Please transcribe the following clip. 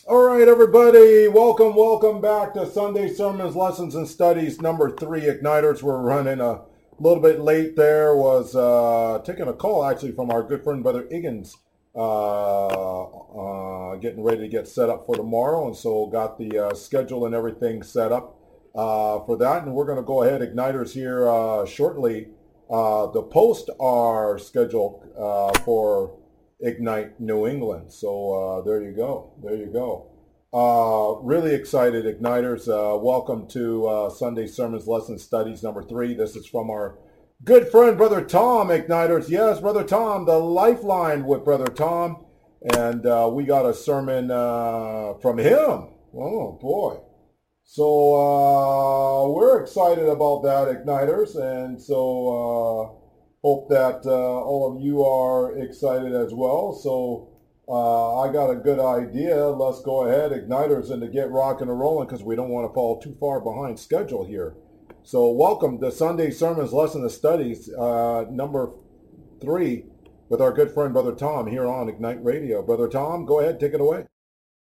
All right, everybody, welcome back to Sunday Sermons, Lessons, and Studies number 3. Igniters, we're running a little bit late there. Was taking a call actually from our good friend Brother Higgins, getting ready to get set up for tomorrow, and so got the schedule and everything set up for that. And we're going to go ahead, Igniters, here shortly. The post are scheduled for Ignite New England. So there you go. There you go. Really excited, Igniters. Welcome to Sunday Sermons, Lesson Studies number 3. This is from our good friend, Brother Tom, Igniters. Yes, Brother Tom, the Lifeline with Brother Tom. And we got a sermon from him. Oh, boy. So we're excited about that, Igniters. And so hope that all of you are excited as well. So I got a good idea. Let's go ahead, Igniters, and to get rocking and rolling because we don't want to fall too far behind schedule here. So welcome to Sunday Sermons, Lesson and Studies number 3 with our good friend Brother Tom here on Ignite Radio. Brother Tom, go ahead, take it away.